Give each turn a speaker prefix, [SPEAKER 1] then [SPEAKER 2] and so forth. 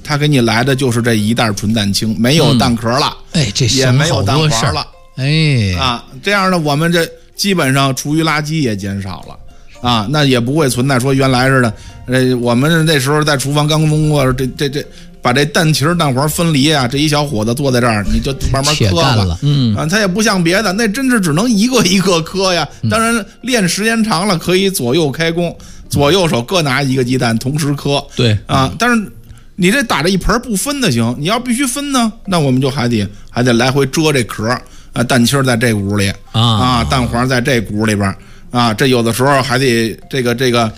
[SPEAKER 1] 他给你来的就是这一袋纯蛋清，没有蛋壳了，
[SPEAKER 2] 这
[SPEAKER 1] 也没有蛋黄了，这样呢，我们这基本上厨余垃圾也减少了那也不会存在说原来似的，我们那时候在厨房刚工作，这把这蛋清蛋黄分离这一小伙子坐在这儿，你就慢慢磕吧，他也不像别的，那真是只能一个一个磕呀。当然练时间长了，可以左右开弓，左右手各拿一个鸡蛋同时磕，
[SPEAKER 2] 对
[SPEAKER 1] 但是你这打这一盆不分的行，你要必须分呢，那我们就还得来回遮这壳蛋清在这股里蛋黄在这股里边这有的时候还得这个